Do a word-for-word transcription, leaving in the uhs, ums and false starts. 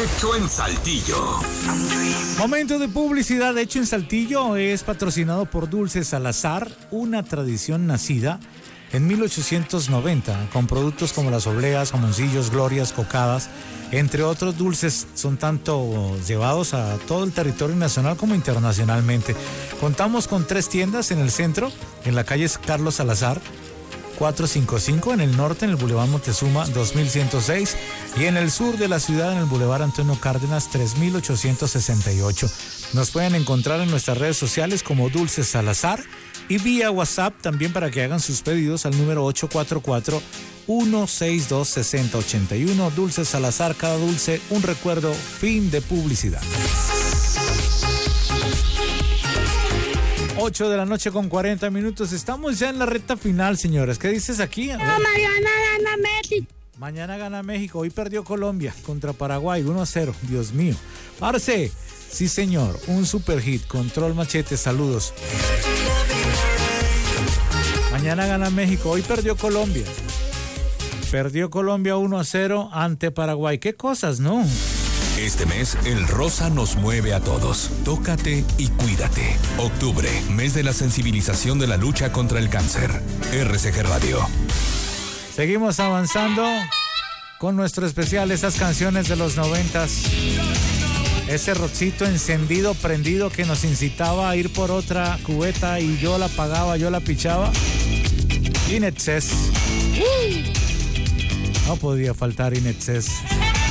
Hecho en Saltillo. Momento de publicidad. Hecho en Saltillo es patrocinado por Dulces Salazar, una tradición nacida en mil ochocientos noventa, con productos como las obleas, jamoncillos, glorias, cocadas, entre otros dulces. Son tanto llevados a todo el territorio nacional como internacionalmente. Contamos con tres tiendas en el centro, en la calle Carlos Salazar, cuatrocientos cincuenta y cinco, en el norte, en el Boulevard Montezuma, dos mil ciento seis, y en el sur de la ciudad, en el Boulevard Antonio Cárdenas, tres mil ochocientos sesenta y ocho. Nos pueden encontrar en nuestras redes sociales como Dulces Salazar y vía WhatsApp también para que hagan sus pedidos al número ocho cuatro cuatro, uno seis dos, seis cero ocho uno. Dulces Salazar, cada dulce un recuerdo. Fin de publicidad. ocho de la noche con cuarenta minutos. Estamos ya en la recta final, señores. ¿Qué dices aquí? No, mañana gana México. Mañana gana México. Hoy perdió Colombia contra Paraguay uno a cero. Dios mío. Parce, sí señor. Un super hit. Control Machete, saludos. Mañana gana México. Hoy perdió Colombia. Perdió Colombia uno a cero ante Paraguay. ¿Qué cosas, no? Este mes, el rosa nos mueve a todos. Tócate y cuídate. Octubre, mes de la sensibilización de la lucha contra el cáncer. R C G Radio. Seguimos avanzando con nuestro especial, esas canciones de los noventas. Ese rockcito encendido, prendido, que nos incitaba a ir por otra cubeta y yo la pagaba, yo la pichaba. In Excess. No podía faltar In Excess.